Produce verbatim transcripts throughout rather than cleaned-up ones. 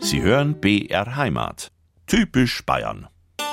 Sie hören B R Heimat. Typisch Bayern.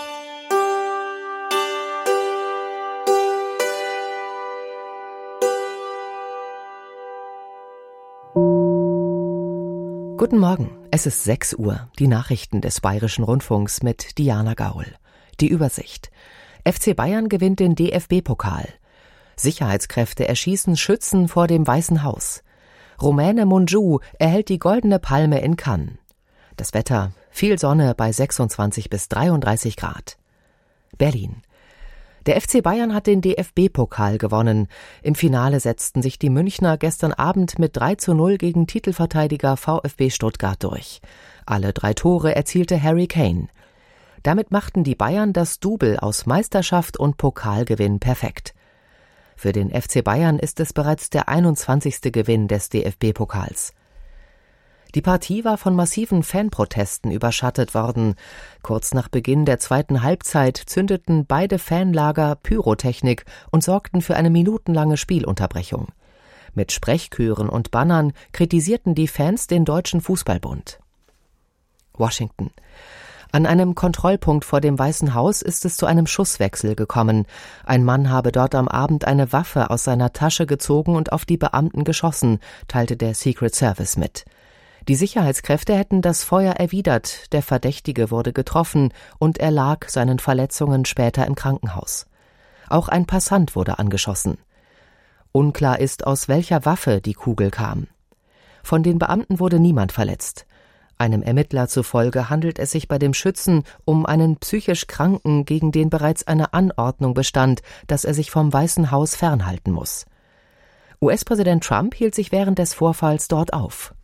Guten Morgen, es ist sechs Uhr, die Nachrichten des Bayerischen Rundfunks mit Diana Gaul. Die Übersicht. F C Bayern gewinnt den D F B-Pokal. Sicherheitskräfte erschießen Schützen vor dem Weißen Haus. Rumäne Mungiu erhält die Goldene Palme in Cannes. Das Wetter, viel Sonne bei sechsundzwanzig bis dreiunddreißig Grad. Berlin. Der F C Bayern hat den D F B-Pokal gewonnen. Im Finale setzten sich die Münchner gestern Abend mit drei zu null gegen Titelverteidiger VfB Stuttgart durch. Alle drei Tore erzielte Harry Kane. Damit machten die Bayern das Double aus Meisterschaft und Pokalgewinn perfekt. Für den F C Bayern ist es bereits der einundzwanzigste Gewinn des D F B-Pokals. Die Partie war von massiven Fanprotesten überschattet worden. Kurz nach Beginn der zweiten Halbzeit zündeten beide Fanlager Pyrotechnik und sorgten für eine minutenlange Spielunterbrechung. Mit Sprechchören und Bannern kritisierten die Fans den Deutschen Fußballbund. Washington. An einem Kontrollpunkt vor dem Weißen Haus ist es zu einem Schusswechsel gekommen. Ein Mann habe dort am Abend eine Waffe aus seiner Tasche gezogen und auf die Beamten geschossen, teilte der Secret Service mit. Die Sicherheitskräfte hätten das Feuer erwidert, der Verdächtige wurde getroffen und erlag seinen Verletzungen später im Krankenhaus. Auch ein Passant wurde angeschossen. Unklar ist, aus welcher Waffe die Kugel kam. Von den Beamten wurde niemand verletzt. Einem Ermittler zufolge handelt es sich bei dem Schützen um einen psychisch Kranken, gegen den bereits eine Anordnung bestand, dass er sich vom Weißen Haus fernhalten muss. U S-Präsident Trump hielt sich während des Vorfalls dort auf.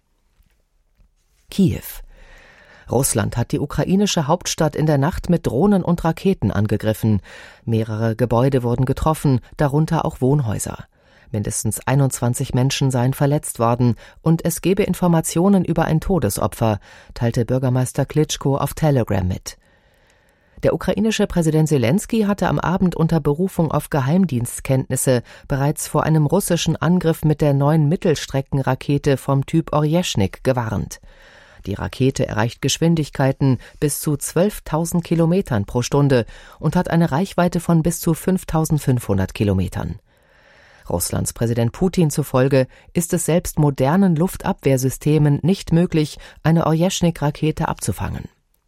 Kiew. Russland hat die ukrainische Hauptstadt in der Nacht mit Drohnen und Raketen angegriffen. Mehrere Gebäude wurden getroffen, darunter auch Wohnhäuser. Mindestens einundzwanzig Menschen seien verletzt worden und es gebe Informationen über ein Todesopfer, teilte Bürgermeister Klitschko auf Telegram mit. Der ukrainische Präsident Selenskyj hatte am Abend unter Berufung auf Geheimdienstkenntnisse bereits vor einem russischen Angriff mit der neuen Mittelstreckenrakete vom Typ Orjeschnik gewarnt. Die Rakete erreicht Geschwindigkeiten bis zu zwölftausend Kilometern pro Stunde und hat eine Reichweite von bis zu fünftausendfünfhundert Kilometern. Russlands Präsident Putin zufolge ist es selbst modernen Luftabwehrsystemen nicht möglich, eine Orjeschnik-Rakete abzufangen.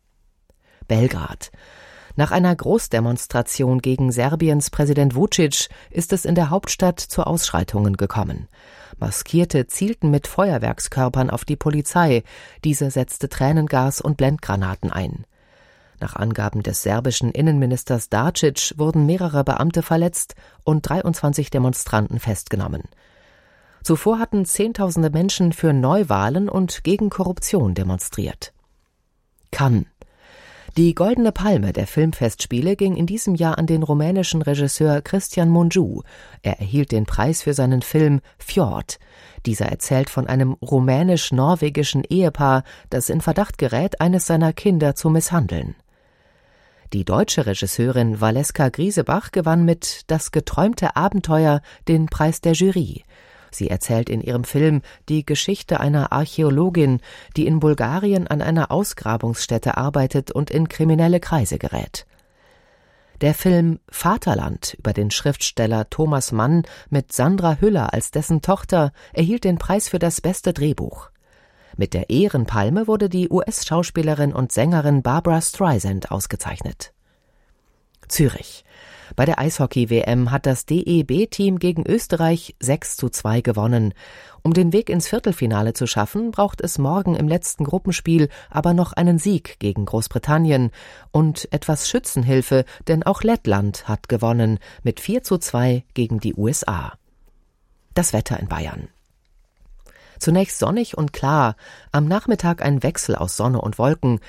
Belgrad. Nach einer Großdemonstration gegen Serbiens Präsident Vučić ist es in der Hauptstadt zu Ausschreitungen gekommen. Maskierte zielten mit Feuerwerkskörpern auf die Polizei, diese setzte Tränengas und Blendgranaten ein. Nach Angaben des serbischen Innenministers Dačić wurden mehrere Beamte verletzt und dreiundzwanzig Demonstranten festgenommen. Zuvor hatten Zehntausende Menschen für Neuwahlen und gegen Korruption demonstriert. Cannes. Die Goldene Palme der Filmfestspiele ging in diesem Jahr an den rumänischen Regisseur Cristian Mungiu. Er erhielt den Preis für seinen Film Fjord. Dieser erzählt von einem rumänisch-norwegischen Ehepaar, das in Verdacht gerät, eines seiner Kinder zu misshandeln. Die deutsche Regisseurin Valeska Griesebach gewann mit Das geträumte Abenteuer den Preis der Jury. Sie erzählt in ihrem Film die Geschichte einer Archäologin, die in Bulgarien an einer Ausgrabungsstätte arbeitet und in kriminelle Kreise gerät. Der Film Vaterland über den Schriftsteller Thomas Mann mit Sandra Hüller als dessen Tochter erhielt den Preis für das beste Drehbuch. Mit der Ehrenpalme wurde die U S-Schauspielerin und Sängerin Barbra Streisand ausgezeichnet. Zürich. Bei der Eishockey-W M hat das D E B-Team gegen Österreich sechs zu zwei gewonnen. Um den Weg ins Viertelfinale zu schaffen, braucht es morgen im letzten Gruppenspiel aber noch einen Sieg gegen Großbritannien und etwas Schützenhilfe, denn auch Lettland hat gewonnen mit vier zu zwei gegen die U S A. Das Wetter in Bayern. Zunächst sonnig und klar, am Nachmittag ein Wechsel aus Sonne und Wolken,